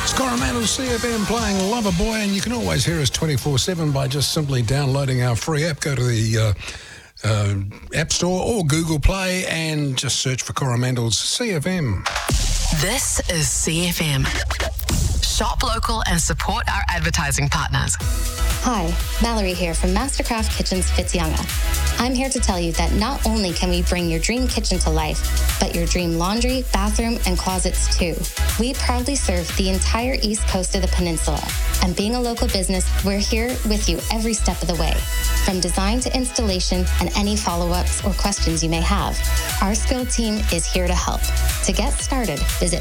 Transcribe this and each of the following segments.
Coromandel CFM playing Loverboy, and you can always hear us 24/7 by just simply downloading our free app. Go to the App Store or Google Play and just search for Coromandel's CFM. This is CFM. Shop local and support our advertising partners. Hi, Mallory here from Mastercraft Kitchens Whitianga. I'm here to tell you that not only can we bring your dream kitchen to life, but your dream laundry, bathroom, and closets too. We proudly serve the entire east coast of the peninsula. And being a local business, we're here with you every step of the way. From design to installation and any follow-ups or questions you may have, our skilled team is here to help. To get started, visit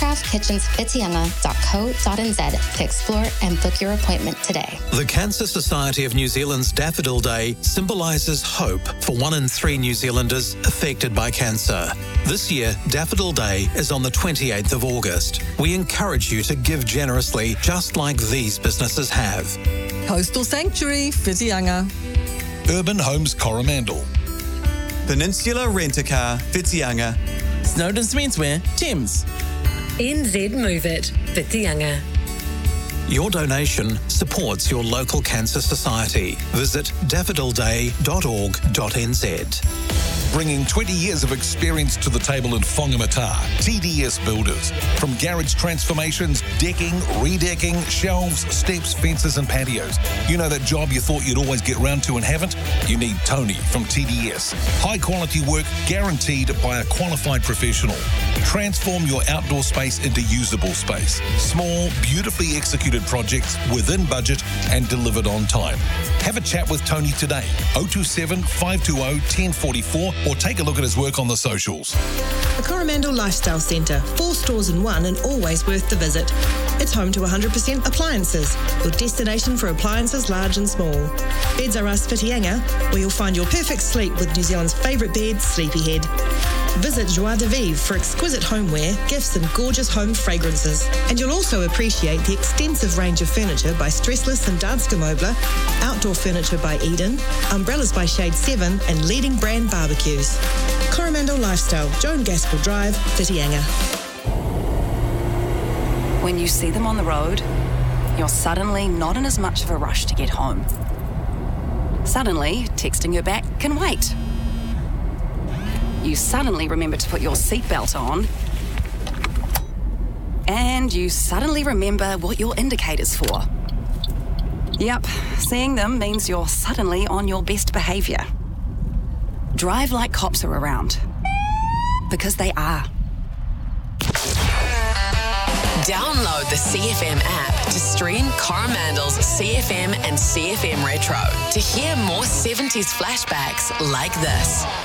mastercraftkitchenswhitianga.co.nz to explore and book your appointment today. The Cancer Society of New Zealand's Daffodil Day symbolises hope for 1 in 3 New Zealanders affected by cancer. This year, Daffodil Day is on the 28th of August. We encourage you to give generously, just like these businesses have. Coastal Sanctuary, Whitianga. Urban Homes Coromandel. Peninsula Rent-A-Car, Whitianga. Snowden's Menswear, Thames. NZ Move It, Whitianga. Your donation supports your local cancer society. Visit daffodilday.org.nz. Bringing 20 years of experience to the table in Whangamata, TDS Builders. From garage transformations, decking, redecking, shelves, steps, fences and patios. You know that job you thought you'd always get round to and haven't? You need Tony from TDS. High quality work guaranteed by a qualified professional. Transform your outdoor space into usable space. Small, beautifully executed projects within budget and delivered on time. Have a chat with Tony today, 027 520 1044, or take a look at his work on the socials. The Coromandel Lifestyle Centre, 4 stores in one and always worth the visit. It's home to 100% appliances, your destination for appliances large and small. Beds Are Us Whitianga, where you'll find your perfect sleep with New Zealand's favourite bed, Sleepyhead. Visit Joie de Vivre for exquisite homeware, gifts and gorgeous home fragrances. And you'll also appreciate the extensive range of furniture by Stressless and Danske Möbler, outdoor furniture by Eden, umbrellas by Shade 7 and leading brand barbecues. Coromandel Lifestyle, Joan Gaskell Drive, Whitianga. When you see them on the road, you're suddenly not in as much of a rush to get home. Suddenly, texting her back can wait. You suddenly remember to put your seatbelt on, and you suddenly remember what your indicator's for. Yep, seeing them means you're suddenly on your best behaviour. Drive like cops are around, because they are. Download the CFM app to stream Coromandel's CFM and CFM Retro to hear more 70s flashbacks like this.